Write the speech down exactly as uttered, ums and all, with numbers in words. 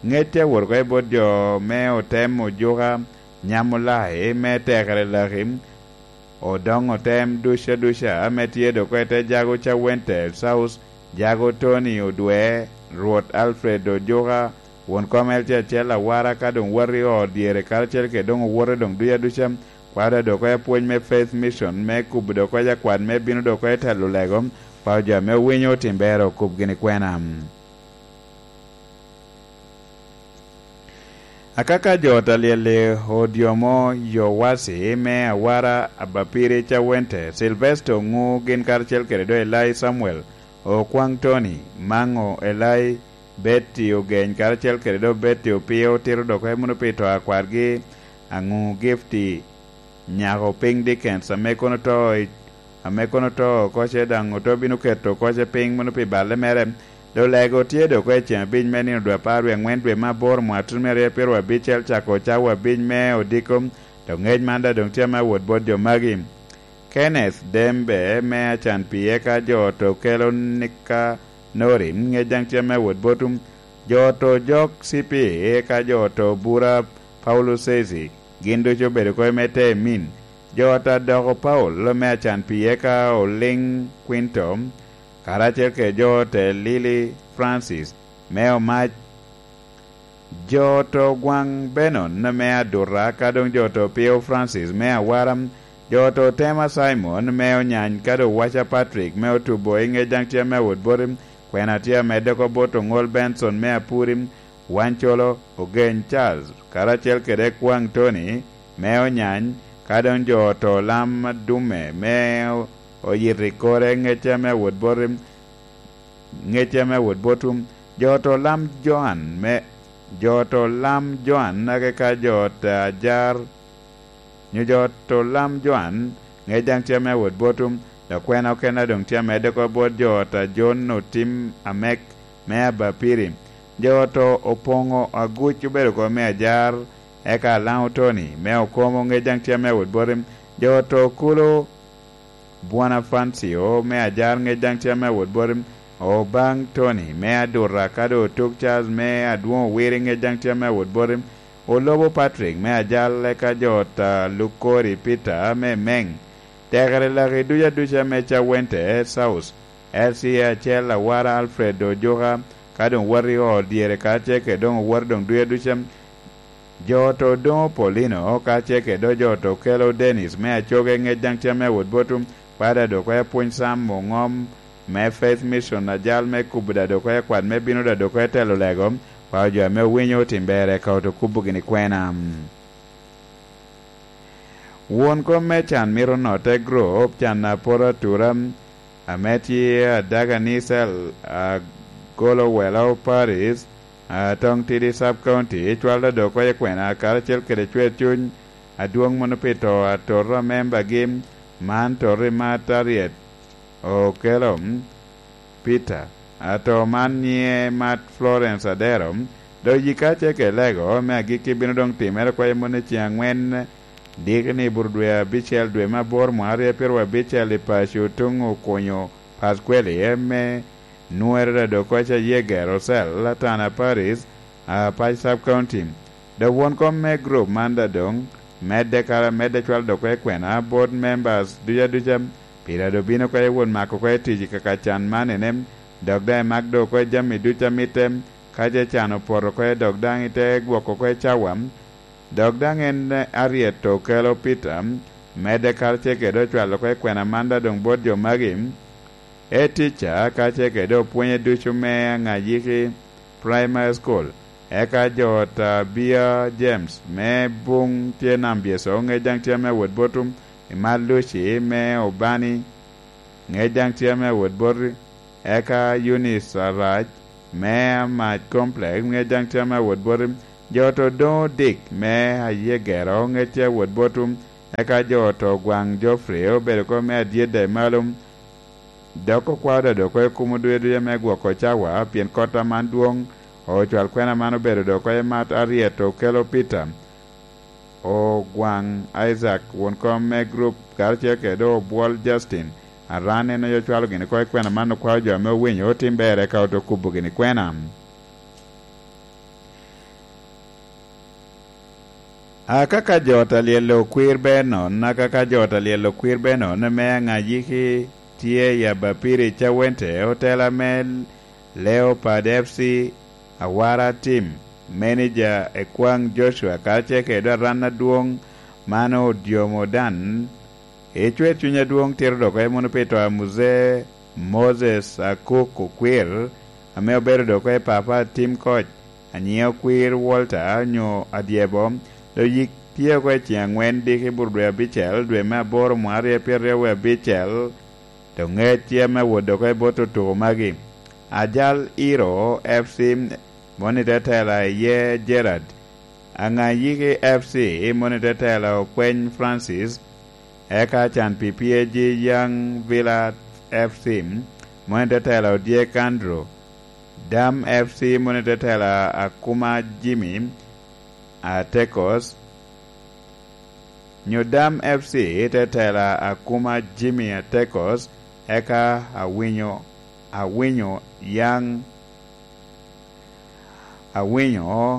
ngete wor ko bodio me otem ojuga nyamulahi me tekre lahim odong otem dusha dusha ametie do ko te jago cha wente south jago Tony odwe ruot Alfred ojuga won komel che chela wara ka dong wari o diere kalcher ke dong wore dong duya dusha kwada do ko puonj me Faith Mission me kub do ko ja kwad me bino do ko telo legom pa ja me winyo timbero kub gini kwenam akaka jota liele odiomo yo wasi me awara abapiri cha wente Silvestre ngu gin karchel kere do Elai Samuel o kwang Tony mango Elai Betty ogeny karchel kere do Betty opio tiro do ko muno pito akwargi angu gifti nyago ping Dickens amekono to amekono to koche dango to binu keto koche ping muno pi bale mere do lego tiedo ko chen bin meni do paru ngwen dwe mabor mwatun mere pero abichel chako chawa bin me odikom to ngej manda dong tema wod bodio magim Kenneth Dembe me chan pie ka jo to kelo nika norim ngejang tema wod botum jo to jok sipi ka jo to bura Paulo Sezi gindo jo bedo ko mete min jo ta do Paul lo me chan pie ka o ling quintom karache ke jo te Lily Francis meo ma jo to gwang benon na mea dura kadong jo to Pio Francis mea waram jo to Tema Simon meo nyan kado wacha Patrick meo tubo inge jang tia mea wood borim kwena tia medeko boto ngol Benson mea purim wancholo ogen Charles karache ke de kwang Tony meo nyan kadong jo to Lam Dume meo o yirikore ngecheme wood borim ngecheme wood botum joto Lam Joan me joto Lam Joan nage ka jota jar nyu joto Lam Joan ngejang cheme wood botum da kwena kena dong cheme de ko bod jota John no tim amek me abapiri joto opongo aguchu bero ko me jar eka Lam Tony me okomo ngejang cheme wood borim joto kulo Buana Fancio me ajar ngejang tia me wood borim o bang Tony me adura kado tuk Charles me aduon wiri ngejang tia me wood borim o Lobo Patrick me ajar leka jota Lukori Peter me meng tegare la reduya duja me cha wente south Elsia Chela wara Alfredo Joga kado wari o diere kache ke don war don duya duja joto don Polino kache ke do joto Kelo Dennis me achoge ngejang tia me wood botum pada do ko puny sam mongom me Faith Mission na jal me kubda do ko kwad me bino da do ko telo legom pa jo me winyo timbere ka to kubugi ni kwena won ko me chan miro no te group chan na pora turam ameti daga nisel golo welo Paris tong tidi sub county twalda do ko kwena karchel kede chwetun aduong monopito atorra member game man to rematariet o kelom Peter ato man nie mat Florence aderom do yikache ke lego me giki bino dong timere ko yemone chiangwen digni burdwe bichel dwe mabor mare perwa bichel pasho tungo konyo pasquele eme nuere do kocha yeger osel latana Paris a pai sub county the one come me group manda dong Mede kara mede chwal do kwe kwena board members duya duja pira do bino kwe won mako kwe tiji kaka chan manenem dogda magdo kwe jami duja mitem kaje chano poro kwe dogda ite gwoko kwe chawam dogda ngen arieto kelo pitam mede kar cheke do chwal kwe kwena manda dong board jo magim e teacher ka cheke do puenye duchu me ngajiki primary school eka jota Bia James me bung tie nambie so ngejang tie me wod botum imalushi me obani ngejang tie me wod bor eka Eunice Raj me ma complex ngejang tie me wod bor joto do dik me ayegero ngetie wod botum eka joto gwang Geoffrey obere ko me die de malum doko kwada doko kumudu edu me gwoko chawa pien kota manduong o chwal kwena mano bedo do ko mat arieto kelo Peter o gwang Isaac won kom me group karche ke do bol Justin arane no yo chwal gini ko kwena mano kwa jo me winyo timbere ka to kubu gini kwena A kaka jota lielo kwir beno na kaka jota lielo kwir beno na me ngajiki tie ya bapiri cha wente hotela mel Leopard F C Awara team manager Ekwang Joshua kache kedo rana duong mano diomodan echwe chunya duong tirdo kwa mono peto muze Moses Akoko kwir ame obero do kwa papa team coach anyio kwir Walter nyo adiebo do yik tie kwa chiangwen diki burdwe abichel dwe ma boro mwari epirre we abichel to nge tie ma wodo kwa boto to magi Ajal Iro F C Monitetela ye Gerard anga yige F C Monitetela Kwen Francis eka chan P P A G Young Villa F C Monitetela Die Kandro Dam F C Monitetela Akuma Jimmy Atekos New Dam F C Tetela Akuma Jimmy Atekos eka Awinyo Awinyo Young Awinyo